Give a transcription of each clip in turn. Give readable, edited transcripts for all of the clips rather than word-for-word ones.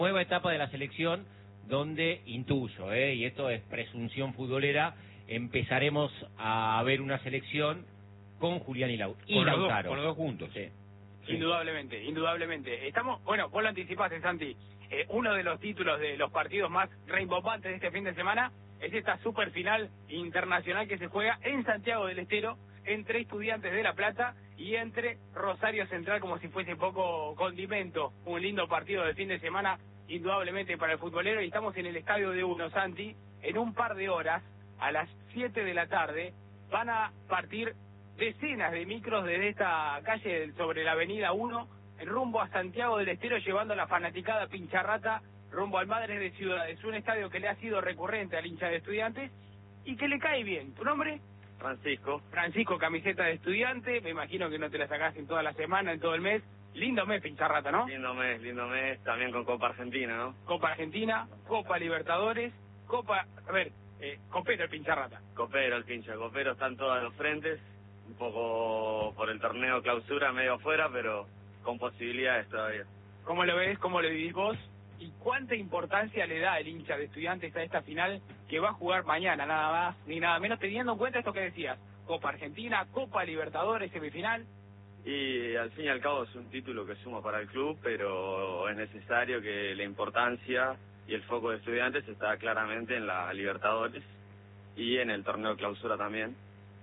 Nueva etapa de la selección donde intuyo, y esto es presunción futbolera, empezaremos a ver una selección con Julián y Lautaro. Con los dos juntos. Sí. Indudablemente, indudablemente. Estamos, bueno, vos lo anticipaste, Santi. Uno de los títulos de los partidos más reimbombantes de este fin de semana es esta superfinal internacional que se juega en Santiago del Estero entre Estudiantes de La Plata y entre Rosario Central, como si fuese poco condimento. Un lindo partido de fin de semana, indudablemente para el futbolero, y estamos en el Estadio de Uno, Santi. En un par de horas, a las 7 de la tarde, van a partir decenas de micros desde esta calle sobre la avenida 1 en rumbo a Santiago del Estero, llevando a la fanaticada pincharrata rumbo al Madres de Ciudades, un estadio que le ha sido recurrente al hincha de Estudiantes y que le cae bien. ¿Tu nombre? Francisco. Francisco, camiseta de Estudiante, me imagino que no te la sacás en toda la semana, en todo el mes. Lindo mes, pincharrata, ¿no? Lindo mes, también con Copa Argentina, ¿no? Copa Argentina, Copa Libertadores, Copa... A ver, copero el pincharrata. Copero está en todos los frentes, un poco por el torneo clausura, medio afuera, pero con posibilidades todavía. ¿Cómo lo ves? ¿Cómo lo vivís vos? ¿Y cuánta importancia le da el hincha de Estudiantes a esta final que va a jugar mañana, nada más ni nada menos, teniendo en cuenta esto que decías? Copa Argentina, Copa Libertadores, semifinal. Y al fin y al cabo es un título que suma para el club, pero es necesario que la importancia y el foco de Estudiantes está claramente en la Libertadores y en el torneo clausura también,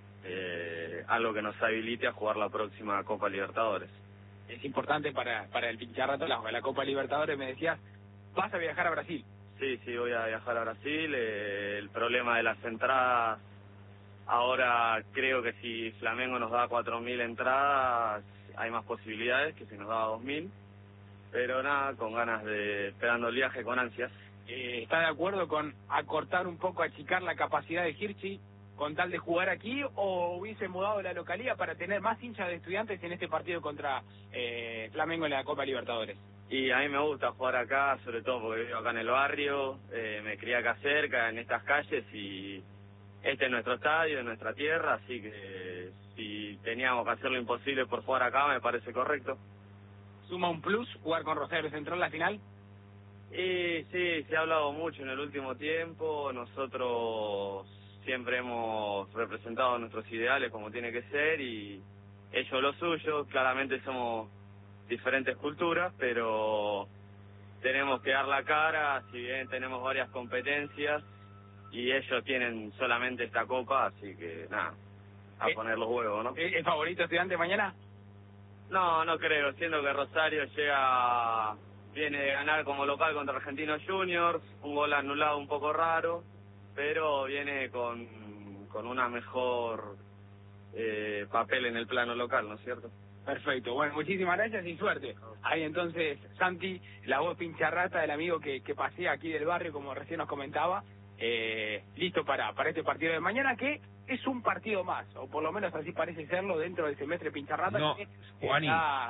algo que nos habilite a jugar la próxima Copa Libertadores. Es importante para el pincharrato la Copa Libertadores. Me decías, vas a viajar a Brasil. Sí, voy a viajar a Brasil. El problema de las entradas, ahora creo que si Flamengo nos da 4.000 entradas, hay más posibilidades que si nos da 2.000. Pero nada, con ganas esperando el viaje con ansias. ¿Está de acuerdo con acortar un poco, achicar la capacidad de Hirschi con tal de jugar aquí, o hubiese mudado la localidad para tener más hinchas de Estudiantes en este partido contra Flamengo en la Copa Libertadores? Y a mí me gusta jugar acá, sobre todo porque vivo acá en el barrio, me crié acá cerca, en estas calles, y este es nuestro estadio, es nuestra tierra, así que si teníamos que hacer lo imposible por jugar acá, me parece correcto. ¿Suma un plus jugar con Rosario Central la final? Sí, se ha hablado mucho en el último tiempo. Nosotros siempre hemos representado nuestros ideales como tiene que ser, y ellos lo suyo. Claramente somos diferentes culturas, pero tenemos que dar la cara, si bien tenemos varias competencias y ellos tienen solamente esta copa, así que nada, a poner los huevos, ¿no? ¿El favorito Estudiante mañana? No creo, siendo que Rosario viene de ganar como local contra Argentinos Juniors, un gol anulado un poco raro, pero viene con una mejor papel en el plano local, ¿no es cierto? Perfecto, bueno, muchísimas gracias y suerte. Ahí entonces, Santi, la voz pincharrata del amigo que pasea aquí del barrio, como recién nos comentaba, listo para este partido de mañana, que es un partido más, o por lo menos así parece serlo dentro del semestre pincharrata. No, Juani,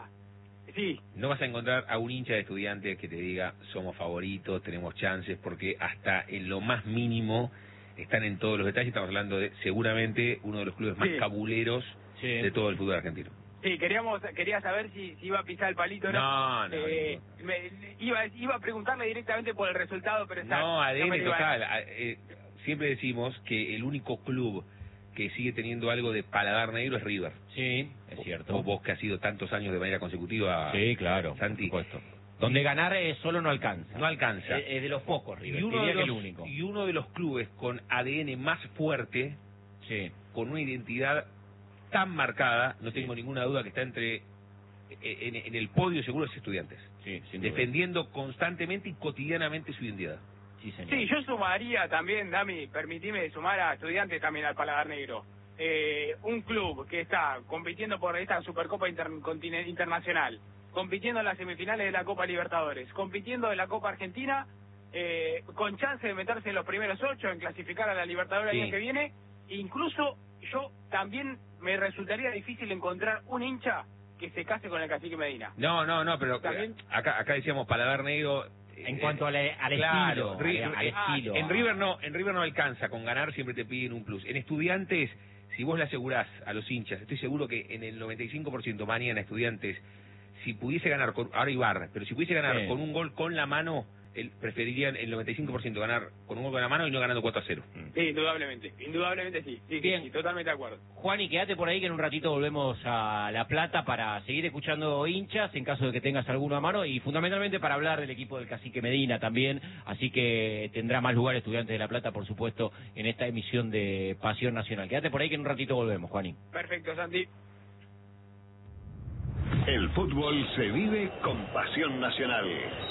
sí. no vas a encontrar a un hincha de Estudiantes que te diga somos favoritos, tenemos chances, porque hasta en lo más mínimo están en todos los detalles. Estamos hablando de seguramente uno de los clubes más cabuleros de todo el fútbol argentino. Sí, quería saber si iba a pisar el palito o no. Iba a preguntarle directamente por el resultado, pero no, ADN total. Siempre decimos que el único club que sigue teniendo algo de paladar negro es River. Sí, es cierto. Vos que has sido tantos años de manera consecutiva. Sí, claro, Santi. por supuesto. Donde ganar solo no alcanza. No alcanza. Es de los pocos, River. Y uno de los clubes con ADN más fuerte, con una identidad tan marcada, no tengo ninguna duda que está en el podio seguro es Estudiantes. Sí, sin duda. Defendiendo constantemente y cotidianamente su identidad. Sí, señor. Sí, yo sumaría también, Dami, permitime sumar a Estudiantes también al paladar negro. Un club que está compitiendo por esta Supercopa Internacional, compitiendo en las semifinales de la Copa Libertadores, compitiendo en la Copa Argentina, con chance de meterse en los primeros 8, en clasificar a la Libertadores el año que viene. Incluso yo también me resultaría difícil encontrar un hincha que se case con el Cacique Medina. No, pero acá decíamos paladar negro. En cuanto al claro, estilo. En River no alcanza, con ganar siempre te piden un plus. En Estudiantes, si vos le asegurás a los hinchas, estoy seguro que en el 95% mañana Estudiantes, si pudiese ganar, ahora Ibarra, pero si pudiese ganar con un gol con la mano, preferirían el 95% ganar con un gol con la mano y no ganando 4-0. Sí, indudablemente sí. Bien. Sí, totalmente de acuerdo. Juan, y quédate por ahí que en un ratito volvemos a La Plata para seguir escuchando hinchas en caso de que tengas alguno a mano y fundamentalmente para hablar del equipo del Cacique Medina también, así que tendrá más lugar Estudiantes de La Plata, por supuesto, en esta emisión de Pasión Nacional. Quédate por ahí que en un ratito volvemos, Juanín. Perfecto, Santi. El fútbol se vive con Pasión Nacional.